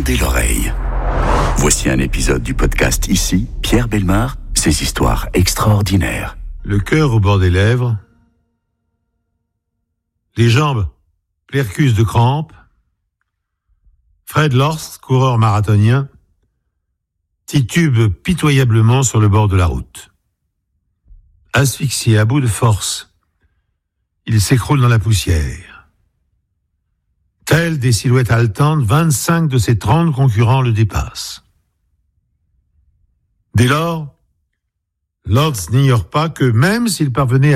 tendez l'oreille. Voici un épisode du podcast Ici, Pierre Bellemare, ses histoires extraordinaires. Le cœur au bord des lèvres, les jambes percusent de crampes. Fred Lorst, coureur marathonien, titube pitoyablement sur le bord de la route. Asphyxié à bout de force, il s'écroule dans la poussière. Telles des silhouettes haletantes, 25 de ses 30 concurrents le dépassent. Dès lors, Lorst n'ignore pas que même s'il parvenait